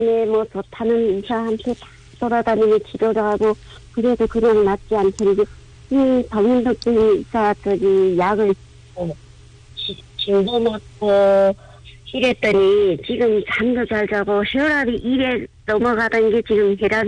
네, 뭐 좋다는 의사한테 다 돌아다니며 치료를 하고 그래도 그냥 낫지 않던데 이 박민덕 의사 약을 진도 맞고 이랬더니 지금 잠도 잘 자고 혈압이 2에 넘어가던 게 지금 혈압이